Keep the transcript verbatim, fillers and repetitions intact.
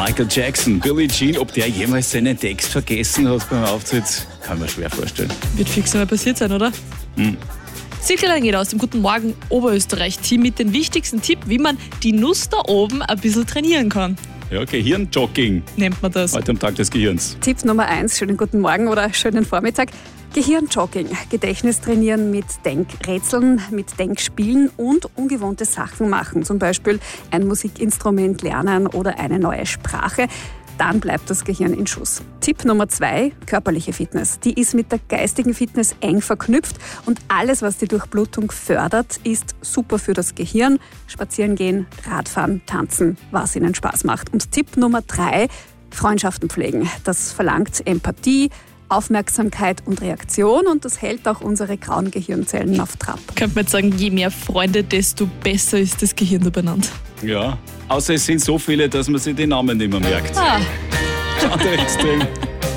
Michael Jackson, Billie Jean, ob der jemals seinen Text vergessen hat beim Auftritt, kann man schwer vorstellen. Wird fix einmal passiert sein, oder? Hm. Silke geht aus dem Guten Morgen Oberösterreich-Team mit dem wichtigsten Tipp, wie man die Nuss da oben ein bisschen trainieren kann. Ja, Gehirnjogging Nennt man das. heute am Tag des Gehirns. Tipp Nummer eins, schönen guten Morgen oder schönen Vormittag. Gehirnjogging, Gedächtnis trainieren mit Denkrätseln, mit Denkspielen und ungewohnte Sachen machen. Zum Beispiel ein Musikinstrument lernen oder eine neue Sprache. Dann bleibt das Gehirn in Schuss. Tipp Nummer zwei, körperliche Fitness. Die ist mit der geistigen Fitness eng verknüpft und alles, was die Durchblutung fördert, ist super für das Gehirn. Spazieren gehen, Radfahren, tanzen, was ihnen Spaß macht. Und Tipp Nummer drei, Freundschaften pflegen. Das verlangt Empathie, Aufmerksamkeit und Reaktion und das hält auch unsere grauen Gehirnzellen auf Trab. Könnte man jetzt sagen, je mehr Freunde, desto besser ist das Gehirn da benannt. Ja, außer es sind so viele, dass man sich die Namen nicht mehr merkt. Ah. Andere Extrem.